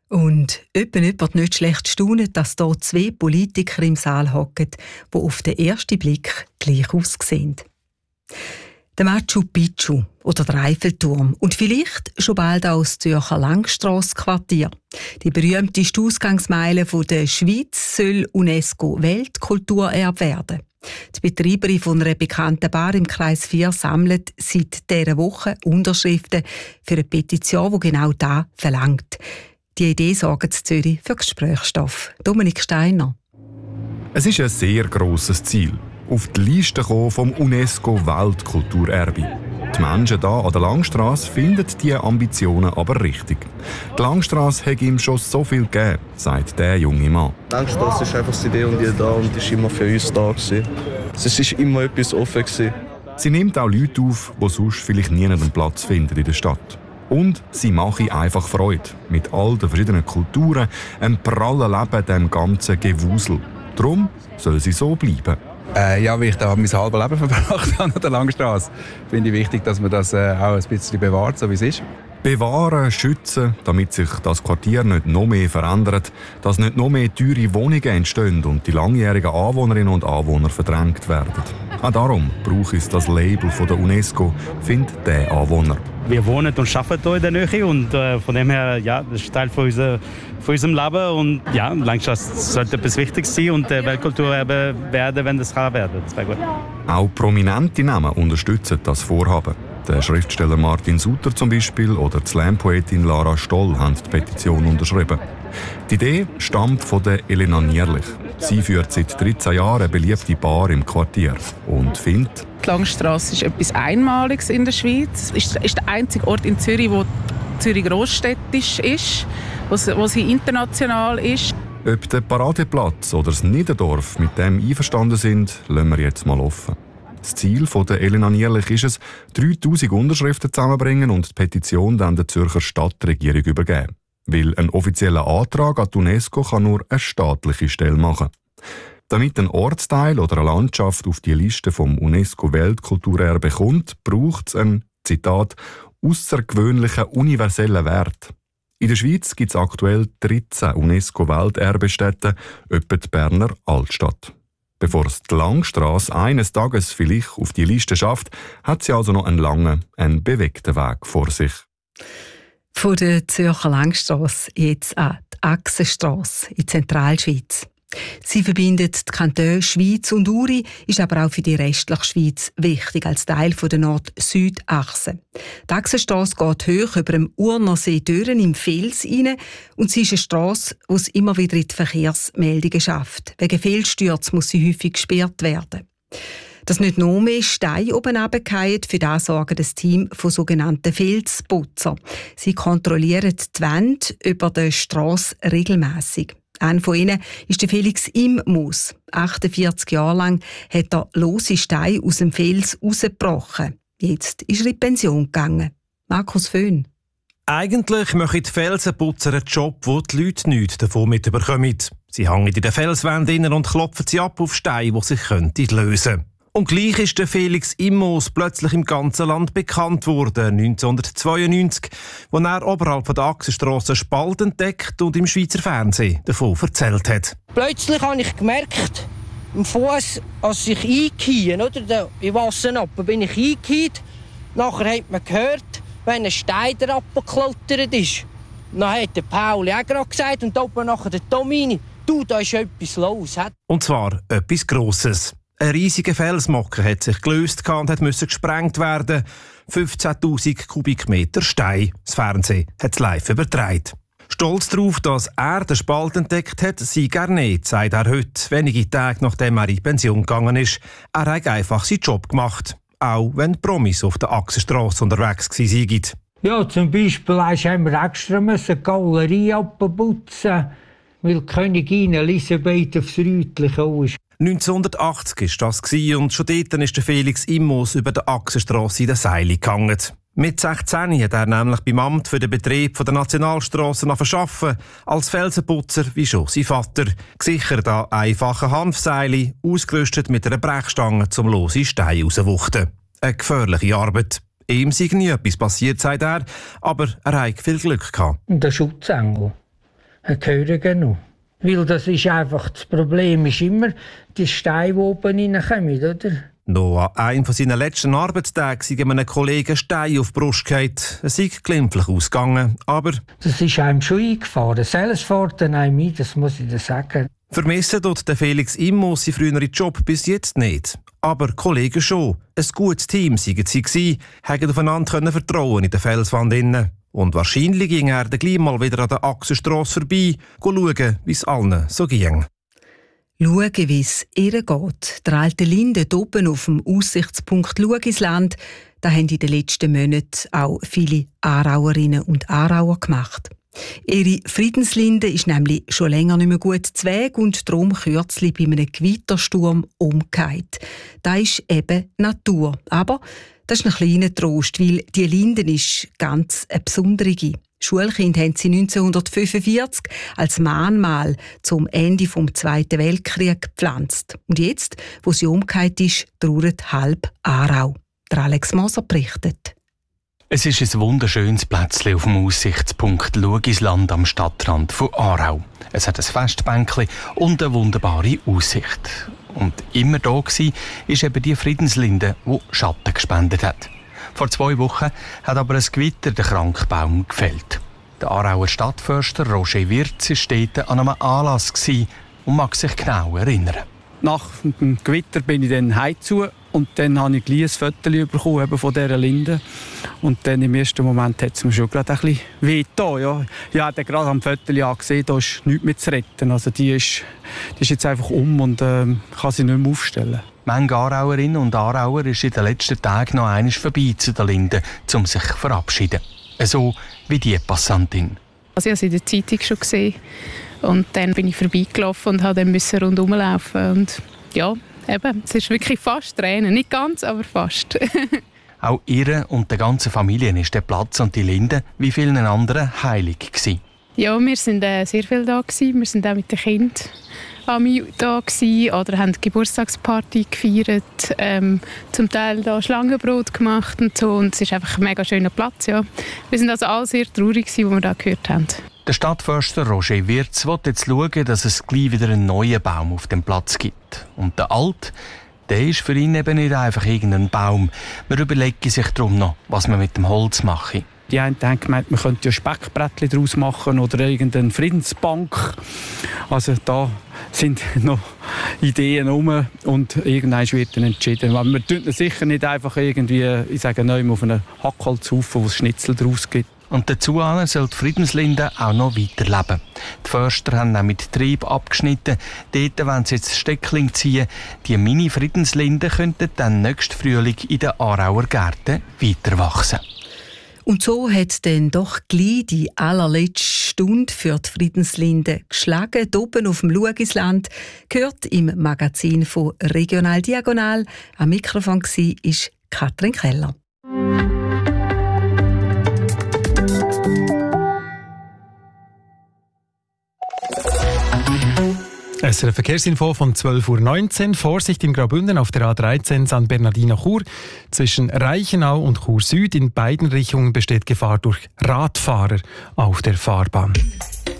Und jemand nicht schlecht staunen, dass hier 2 Politiker im Saal hocken, die auf den ersten Blick gleich aussehen. Der Machu Picchu oder der Eiffelturm und vielleicht schon bald auch das Zürcher Langstrasse-Quartier. Die berühmteste Ausgangsmeile der Schweiz soll UNESCO-Weltkulturerbe werden. Die Betreiberin von einer bekannten Bar im Kreis 4 sammelt seit dieser Woche Unterschriften für eine Petition, die genau das verlangt. Die Idee sorgt in Zürich für Gesprächsstoff. Dominik Steiner. Es ist ein sehr grosses Ziel. Auf die Liste vom UNESCO-Weltkulturerbe. Die Menschen hier an der Langstrasse finden diese Ambitionen aber richtig. Die Langstrasse hat ihm schon so viel gegeben, sagt der junge Mann. Die Langstrasse ist einfach die Idee und die da und ist immer für uns da gewesen. Es ist immer etwas offen gewesen. Sie nimmt auch Leute auf, die sonst vielleicht nie einen Platz finden in der Stadt. Und sie mache einfach Freude. Mit all den verschiedenen Kulturen, einem prallen Leben, dem ganzen Gewusel. Darum soll sie so bleiben. Ja, weil ich da mein halbes Leben verbracht habe an der Langstrasse, finde ich wichtig, dass man das auch ein bisschen bewahrt, so wie es ist. Bewahren, schützen, damit sich das Quartier nicht noch mehr verändert, dass nicht noch mehr teure Wohnungen entstehen und die langjährigen Anwohnerinnen und Anwohner verdrängt werden. Auch darum braucht es das Label von der UNESCO, findet der Anwohner. Wir wohnen und arbeiten hier in der Nähe und von dem her, ja, das ist Teil von unserem Leben und ja, Langstrasse sollte etwas Wichtiges sein und Weltkulturerbe werden, wenn das kann werden. Das wäre gut. Auch prominente Namen unterstützen das Vorhaben. Der Schriftsteller Martin Suter zum Beispiel oder die Slam-Poetin Lara Stoll haben die Petition unterschrieben. Die Idee stammt von der Elena Nierlich. Sie führt seit 13 Jahren eine beliebte Bar im Quartier und findet: Die Langstrasse ist etwas Einmaliges in der Schweiz. Es ist der einzige Ort in Zürich, wo Zürich grossstädtisch ist, wo sie international ist. Ob der Paradeplatz oder das Niederdorf mit dem einverstanden sind, lassen wir jetzt mal offen. Das Ziel von der Elena Nierlich ist es, 3000 Unterschriften zusammenzubringen und die Petition dann der Zürcher Stadtregierung übergeben. Weil ein offizieller Antrag an die UNESCO kann nur eine staatliche Stelle machen. Damit ein Ortsteil oder eine Landschaft auf die Liste vom UNESCO-Weltkulturerbe kommt, braucht es einen, Zitat, «aussergewöhnlichen universellen Wert». In der Schweiz gibt es aktuell 13 UNESCO-Welterbestätten, etwa die Berner Altstadt. Bevor es die Langstrasse eines Tages vielleicht auf die Liste schafft, hat sie also noch einen langen, einen bewegten Weg vor sich. Von der Zürcher Langstrasse jetzt an die Achsenstrasse in Zentralschweiz. Sie verbindet die Kantone Schweiz und Uri, ist aber auch für die restliche Schweiz wichtig als Teil der Nord-Süd-Achse. Die Achsenstrasse geht hoch über dem Urnersee Dören im Fels rein und sie ist eine Strasse, die es immer wieder in die Verkehrsmeldungen schafft. Wegen Fehlstürzen muss sie häufig gesperrt werden. Dass nicht noch mehr Steine oben runterfallen, für das sorgt das Team von sogenannten Felsputzer. Sie kontrollieren die Wände über der Strasse regelmässig. Einer von ihnen ist der Felix Immus. 48 Jahre lang hat er lose Steine aus dem Fels rausgebrochen. Jetzt ist er in Pension gegangen. Markus Föhn. Eigentlich machen die Felsenputzer einen Job, wo die Leute nichts davon mitbekommen. Sie hängen in den Felswänden und klopfen sie ab auf Steine, die sich lösen könnten. Und gleich ist der Felix Immus plötzlich im ganzen Land bekannt worden, 1992, als er oberhalb von der Achsenstrasse einen Spalt entdeckt und im Schweizer Fernsehen davon erzählt hat. Plötzlich habe ich gemerkt, im Fuß, als ich eingehe, oder im Wasser ab, bin ich eingehe. Nachher hat man gehört, wenn ein Stein abgeklettert ist. Dann hat der Pauli auch gerade gesagt und oben nachher der Tomini, du, da ist etwas los. Und zwar etwas Grosses. Ein riesiger Felsmocken hat sich gelöst und musste gesprengt werden. 15'000 Kubikmeter Stein. Das Fernsehen hat es live übertragen. Stolz darauf, dass er den Spalt entdeckt hat, sei er nicht, sagt er heute, wenige Tage nachdem er in Pension gegangen ist. Er hat einfach seinen Job gemacht. Auch wenn die Promis auf der Achsenstrasse unterwegs waren. Ja, zum Beispiel haben wir extra die Galerie abputzen, weil Königin Elisabeth aufs Rütli gekommen ist. 1980 war das und schon dort ist der Felix Immus über die Achsenstrasse in den Seilen gehangen. Mit 16 hat er nämlich beim Amt für den Betrieb der Nationalstrasse arbeiten, als Felsenputzer wie schon sein Vater. Gesichert an einfachen Hanfseilen, ausgerüstet mit einer Brechstange zum lose Steine rauswuchten. Eine gefährliche Arbeit. Ihm sei nie etwas passiert, sagt er, aber er hatte viel Glück gehabt. Der Schutzengel. hören genug. Weil das ist einfach, das Problem ist immer, die Steine, die oben reinkommen, oder? Noch an einem seiner letzten Arbeitstage sei einem Kollegen Stein auf die Brust gefallen. Es sei glimpflich ausgegangen, aber... Das ist einem schon eingefahren. Selbst fährt einem ein, das muss ich dir sagen. Vermissen tut der Felix Immo seinen früheren Job bis jetzt nicht. Aber Kollegen schon. Ein gutes Team seien sie gewesen, hätten aufeinander vertrauen in der Felswand innen. Und wahrscheinlich ging er dann gleich mal wieder an der Achsenstrasse vorbei, schauen, wie es allen so ging. Schauen, wie es ihr geht. Der alte Linde oben auf dem Aussichtspunkt Lugisland, da haben in den letzten Monaten auch viele Aarauerinnen und Aarauer gemacht. Ihre Friedenslinde ist nämlich schon länger nicht mehr gut zu Weg und darum kürzlich bei einem Gewittersturm umgekehrt. Das ist eben Natur. Aber das ist ein kleiner Trost, weil die Linde ist ganz eine besondere. Schulkind haben sie 1945 als Mahnmal zum Ende des Zweiten Weltkriegs gepflanzt. Und jetzt, wo sie umgekehrt ist, trauert halb Aarau. Der Alex Moser berichtet. Es ist ein wunderschönes Plätzchen auf dem Aussichtspunkt Lugisland am Stadtrand von Aarau. Es hat ein Festbänkchen und eine wunderbare Aussicht. Und immer da war eben die Friedenslinde, die Schatten gespendet hat. Vor 2 Wochen hat aber ein Gewitter den Krankbaum gefällt. Der Aarauer Stadtförster Roger Wirz war dort an einem Anlass und mag sich genau erinnern. Nach dem Gewitter bin ich dann heimzu und dann habe ich gleich ein Foto bekommen von dieser Linde. Und dann im ersten Moment hat es mir schon gerade ein bisschen wehgetan. Ja. Ich habe gerade am Foto gesehen, da ist nichts mehr zu retten. Also die ist jetzt einfach und kann sie nicht mehr aufstellen. Manche Aarauerinnen und Aarauer ist in den letzten Tagen noch einmal vorbei zu der Linde, um sich zu verabschieden. So wie die Passantin. Also ich habe sie in der Zeitung schon gesehen. Und dann bin ich vorbeigelaufen und musste dann rundherum laufen. Und ja, eben, es ist wirklich fast Tränen. Nicht ganz, aber fast. Auch ihr und der ganzen Familie ist der Platz und die Linde wie vielen anderen heilig gewesen. Ja, wir waren sehr viel da gewesen. Wir waren auch mit den Kindern da gewesen, oder haben die Geburtstagsparty gefeiert, zum Teil da Schlangenbrot gemacht und so. Und es ist einfach ein mega schöner Platz. Ja. Wir waren also alle sehr traurig, als wir da gehört haben. Der Stadtförster Roger Wirz will jetzt schauen, dass es gleich wieder einen neuen Baum auf dem Platz gibt. Und der alte, der ist für ihn eben nicht einfach irgendein Baum. Man überlegt sich darum noch, was man mit dem Holz mache. Die einen haben gemeint, man könnte ja Speckbrettchen daraus machen oder irgendeine Friedensbank. Also da sind noch Ideen rum und irgendwann wird dann entschieden. Aber man tut sicher nicht einfach irgendwie, ich sage neu, auf einen Hackholzhaufen, wo es Schnitzel daraus gibt. Und dazu soll die Friedenslinde auch noch weiterleben. Die Förster haben auch mit Trieb abgeschnitten. Dort wollen sie jetzt Steckling ziehen. Die Mini-Friedenslinde könnten dann nächsten Frühling in den Aarauer Gärten weiter wachsen. Und so hat dann doch gleich die allerletzte Stunde für die Friedenslinde geschlagen. Hier oben auf dem Lugisland, gehört im Magazin von Regional Diagonal. Am Mikrofon war Katrin Keller. SRF Verkehrsinfo von 12:19 Uhr. Vorsicht in Graubünden auf der A13 San Bernardino-Chur. Zwischen Reichenau und Chur Süd in beiden Richtungen besteht Gefahr durch Radfahrer auf der Fahrbahn.